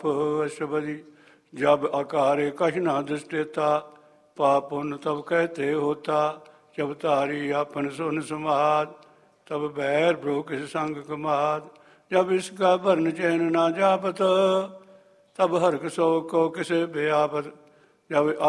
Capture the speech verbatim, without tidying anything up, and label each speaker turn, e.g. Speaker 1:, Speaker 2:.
Speaker 1: अष्टपदी। जब आकारे कछ न दृष्टेता, पाप पुण्य तब कहते होता। जब तारी आपन सुन समाद, तब बैर ब्रो किस संग कमाद। जब इसका भरन चैन ना जापत, तब हरक सो को किसे बेआपत। जब